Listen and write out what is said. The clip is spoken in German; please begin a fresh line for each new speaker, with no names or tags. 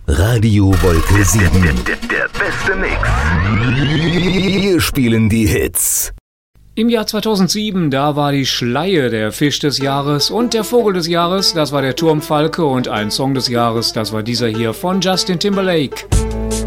Radio Wolke 7.
Der beste Mix.
Wir spielen die Hits.
Im Jahr 2007, da war die Schleie der Fisch des Jahres und der Vogel des Jahres, das war der Turmfalke, und ein Song des Jahres, das war dieser hier von Justin Timberlake.